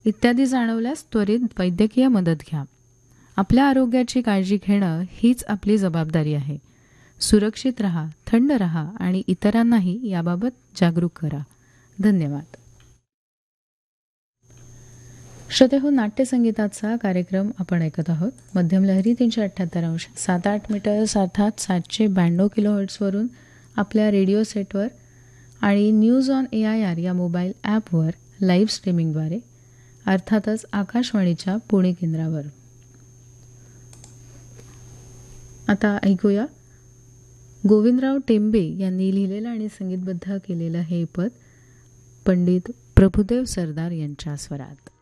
इत्यादी जाणवल्यास त्वरित वैद्यकीय मदत घ्या. आपल्या आरोग्याची काळजी घेणं हीच आपली जबाबदारी आहे. सुरक्षित राहा, थंड राहा आणि इतरांनाही याबाबत जागरूक करा. धन्यवाद. श्रोतेहो, नाट्यसंगीताचा कार्यक्रम आपण ऐकत आहोत. मध्यम लहरी 378 7-8 मीटर्स अर्थात 792 किलोहर्ट्झवरून आपल्या रेडिओ सेटवर आणि न्यूज ऑन AIR या मोबाईल ॲपवर लाईव्ह स्ट्रीमिंगद्वारे, अर्थातच आकाशवाणीच्या पुणे केंद्रावर. आता ऐकूया गोविंदराव टेंबे यांनी लिहिलेलं आणि संगीतबद्ध केलेलं हे पद पंडित प्रभुदेव सरदार यांच्या स्वरात.